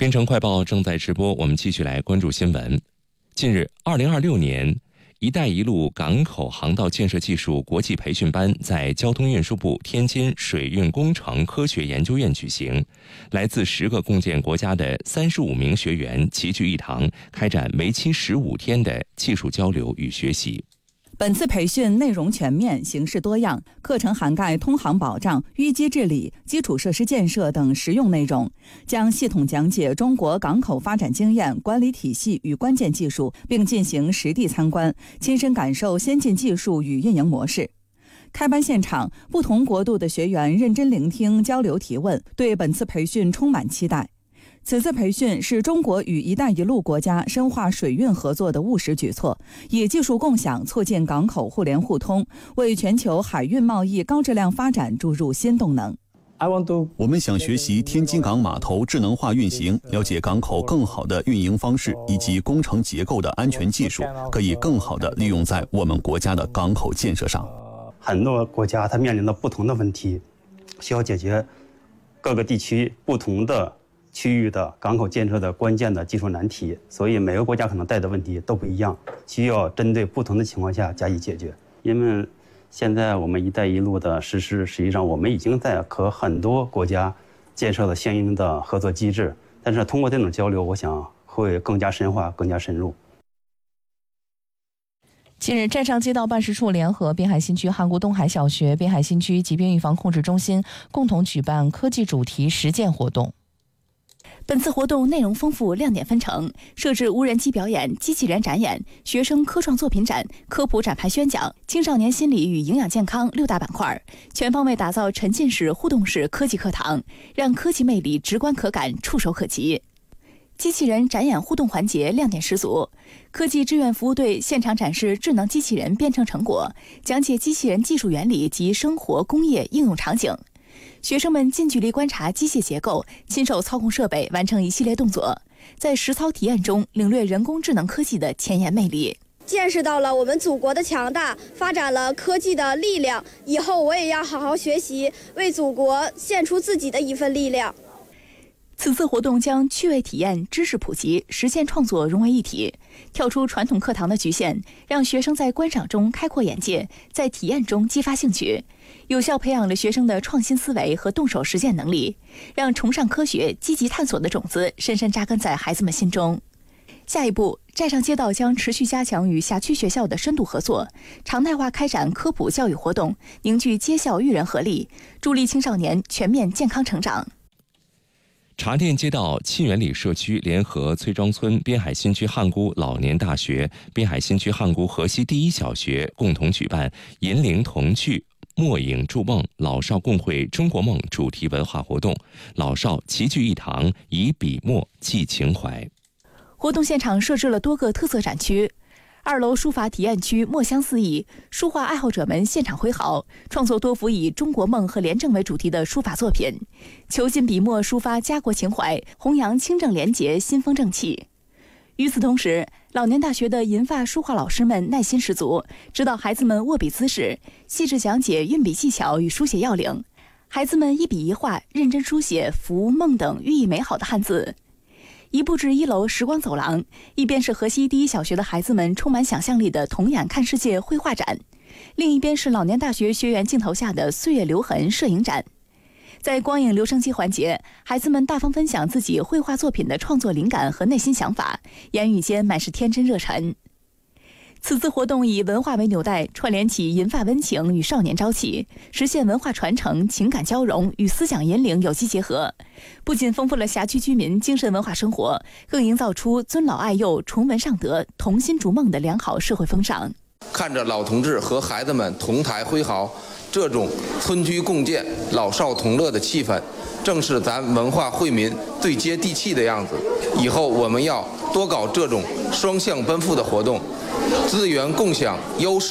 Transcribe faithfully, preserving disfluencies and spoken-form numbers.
边城快报正在直播，我们继续来关注新闻。近日，二零二六年“一带一路”港口航道建设技术国际培训班在交通运输部天津水运工程科学研究院举行，来自十个共建国家的三十五名学员齐聚一堂，开展为期十五天的技术交流与学习。 本次培训内容全面，形式多样，课程涵盖通航保障、淤机治理、基础设施建设等实用内容，将系统讲解中国港口发展经验、管理体系与关键技术，并进行实地参观，亲身感受先进技术与运营模式。开班现场，不同国度的学员认真聆听、交流提问，对本次培训充满期待。此次培训是中国与“一带一路”国家深化水运合作的务实举措，以技术共享促进港口互联互通，为全球海运贸易高质量发展注入新动能。 我们想学习天津港码头智能化运行，了解港口更好的运营方式以及工程结构的安全技术，可以更好地利用在我们国家的港口建设上。 很多国家它面临的不同的问题，需要解决各个地区不同的区域的港口建设的关键的技术难题，所以每个国家可能带的问题都不一样，需要针对不同的情况下加以解决。因为现在我们“一带一路”的实施，实际上我们已经在和很多国家建设了相应的合作机制，但是通过这种交流，我想会更加深化、更加深入。 近日，站上街道办事处联合滨海新区汉沽东海小学、滨海新区疾病预防控制中心共同举办科技主题实践活动。 本次活动内容丰富，亮点纷呈，设置无人机表演、机器人展演、学生科创作品展、科普展牌宣讲、青少年心理与营养健康六大板块，全方位打造沉浸式、互动式科技课堂，让科技魅力直观可感、触手可及。机器人展演互动环节亮点十足，科技志愿服务队现场展示智能机器人编程成果，讲解机器人技术原理及生活工业应用场景。学生们近距离观察机械结构，亲手操控设备，完成一系列动作，在实操体验中领略人工智能科技的前沿魅力， 见识到了我们祖国的强大，发展了科技的力量。以后我也要好好学习，为祖国献出自己的一份力量。 此次活动将趣味体验、知识普及、实践创作融为一体，跳出传统课堂的局限，让学生在观赏中开阔眼界，在体验中激发兴趣，有效培养了学生的创新思维和动手实践能力，让崇尚科学、积极探索的种子深深扎根在孩子们心中。下一步，站上街道将持续加强与辖区学校的深度合作，常态化开展科普教育活动，凝聚街校育人合力，助力青少年全面健康成长。 茶店街道沁园里社区联合崔庄村、滨海新区汉沽老年大学、滨海新区汉沽河西第一小学共同举办银龄童趣、墨影筑梦、老少共绘中国梦主题文化活动，老少齐聚一堂，以笔墨寄情怀。 活动现场设置了多个特色展区，二楼书法体验区墨香四溢，书画爱好者们现场挥毫，创作多幅以中国梦和廉政为主题的书法作品，遒劲笔墨抒发家国情怀，弘扬清正廉洁、新风正气。与此同时，老年大学的银发书画老师们耐心十足，指导孩子们握笔姿势，细致讲解运笔技巧与书写要领，孩子们一笔一画认真书写福、梦等寓意美好的汉字。一步至一楼时光走廊，一边是河西第一小学的孩子们充满想象力的童眼看世界绘画展，另一边是老年大学学员镜头下的岁月留痕摄影展。在光影留声机环节，孩子们大方分享自己绘画作品的创作灵感和内心想法，言语间满是天真热忱。此次活动以文化为纽带，串联起银发温情与少年朝气，实现文化传承、情感交融与思想引领有机结合，不仅丰富了辖区居民精神文化生活，更营造出尊老爱幼、崇文尚德、同心逐梦的良好社会风尚。 看着老同志和孩子们同台挥毫，这种村居共建、老少同乐的气氛，正是咱文化惠民最接地气的样子。以后我们要多搞这种双向奔赴的活动，资源共享优势